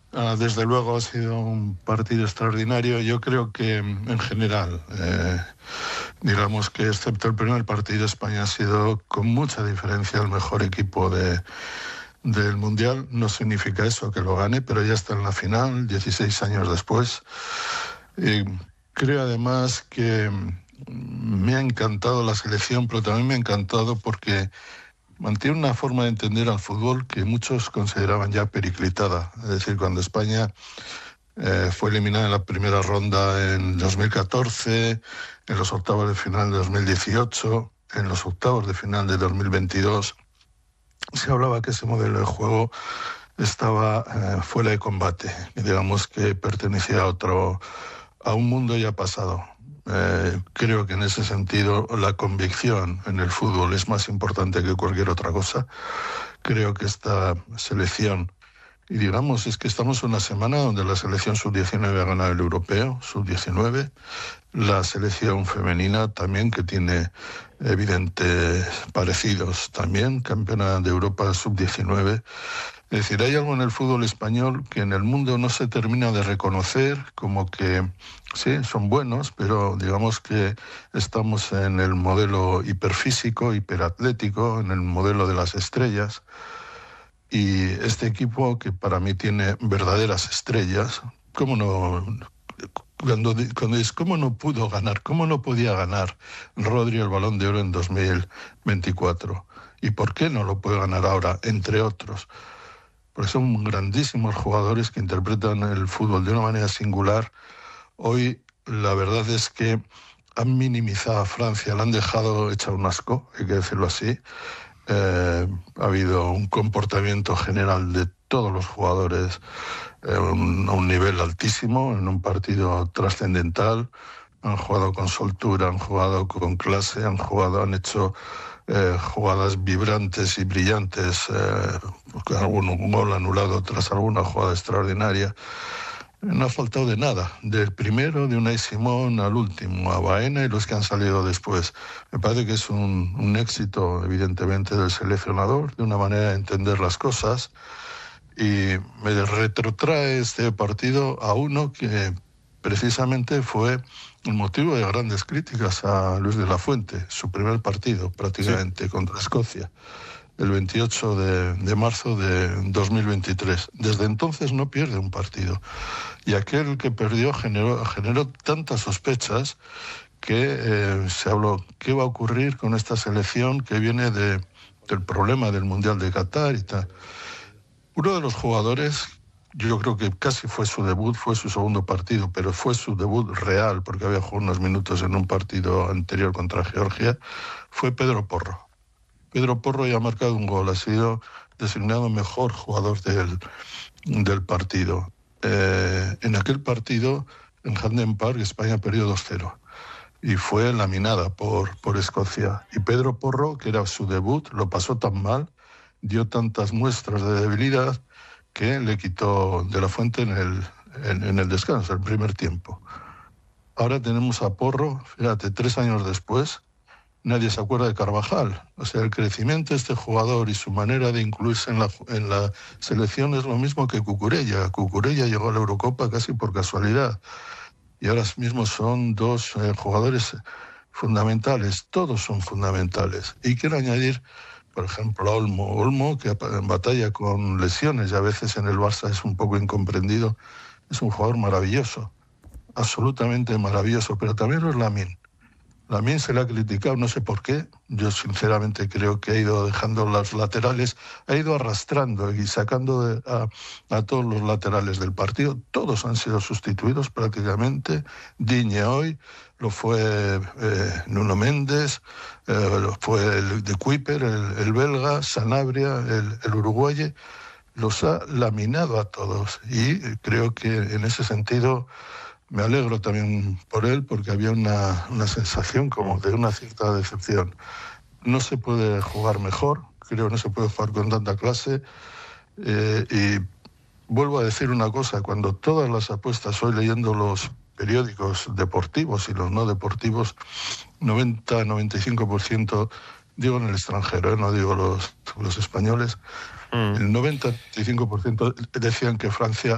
Desde luego ha sido un partido extraordinario. Yo creo que en general, digamos que excepto el primer partido, España ha sido con mucha diferencia el mejor equipo del Mundial. No significa eso que lo gane, pero ya está en la final, 16 años después. Creo además que me ha encantado la selección, pero también me ha encantado porque mantiene una forma de entender al fútbol que muchos consideraban ya periclitada. Es decir, cuando España fue eliminada en la primera ronda en 2014, en los octavos de final de 2018, en los octavos de final de 2022, se hablaba que ese modelo de juego estaba fuera de combate, digamos que pertenecía a un mundo ya pasado. Creo que en ese sentido la convicción en el fútbol es más importante que cualquier otra cosa. Creo que esta selección, y digamos, es que estamos en una semana donde la selección sub-19 ha ganado el europeo, sub-19, la selección femenina también, que tiene evidentes parecidos también, campeona de Europa sub-19. Es decir, hay algo en el fútbol español que en el mundo no se termina de reconocer, como que sí, son buenos, pero digamos que estamos en el modelo hiperfísico, hiperatlético, en el modelo de las estrellas. Y este equipo, que para mí tiene verdaderas estrellas, ¿cómo no? Cuando dices, ¿cómo no pudo ganar? ¿Cómo no podía ganar Rodri el Balón de Oro en 2024? ¿Y por qué no lo puede ganar ahora, entre otros? Porque son grandísimos jugadores que interpretan el fútbol de una manera singular. Hoy la verdad es que han minimizado a Francia, la han dejado hecha un asco, hay que decirlo así. Ha habido un comportamiento general de todos los jugadores a un nivel altísimo, en un partido trascendental. Han jugado con soltura, han jugado con clase, han hecho jugadas vibrantes y brillantes, algún gol anulado tras alguna jugada extraordinaria. No ha faltado de nada, del primero, de Unai Simón, al último, a Baena y los que han salido después. Me parece que es un éxito, evidentemente, del seleccionador, de una manera de entender las cosas, y me retrotrae este partido a uno que precisamente fue el motivo de grandes críticas a Luis de la Fuente, su primer partido prácticamente, sí, contra Escocia, el 28 de marzo de 2023. Desde entonces no pierde un partido. Y aquel que perdió generó tantas sospechas que se habló, ¿qué va a ocurrir con esta selección que viene del problema del Mundial de Qatar y tal? Uno de los jugadores, yo creo que casi fue su debut, fue su segundo partido, pero fue su debut real, porque había jugado unos minutos en un partido anterior contra Georgia, fue Pedro Porro. Pedro Porro ya ha marcado un gol, ha sido designado mejor jugador del partido. En aquel partido, en Hampden Park, España perdió 2-0 y fue laminada por Escocia. Y Pedro Porro, que era su debut, lo pasó tan mal, dio tantas muestras de debilidad, que le quitó de la Fuente en el descanso, el primer tiempo. Ahora tenemos a Porro, fíjate, 3 años después, nadie se acuerda de Carvajal. O sea, el crecimiento de este jugador y su manera de incluirse en la selección es lo mismo que Cucurella. Cucurella llegó a la Eurocopa casi por casualidad. Y ahora mismo son dos jugadores fundamentales. Todos son fundamentales. Y quiero añadir, por ejemplo, a Olmo, que batalla con lesiones y a veces en el Barça es un poco incomprendido. Es un jugador maravilloso, absolutamente maravilloso, pero también lo es Lamine. Lamine se le ha criticado, no sé por qué. Yo sinceramente creo que ha ido dejando los laterales, ha ido arrastrando y sacando a todos los laterales del partido. Todos han sido sustituidos prácticamente. Digne hoy, lo fue Nuno Méndez, lo fue el de Kuiper, el belga, Sanabria, el uruguayo. Los ha laminado a todos y creo que en ese sentido me alegro también por él, porque había una sensación como de una cierta decepción. No se puede jugar mejor, creo que no se puede jugar con tanta clase. Y vuelvo a decir una cosa, cuando todas las apuestas, hoy leyendo los periódicos deportivos y los no deportivos, 90-95%, digo en el extranjero, no digo los españoles, el 95% decían que Francia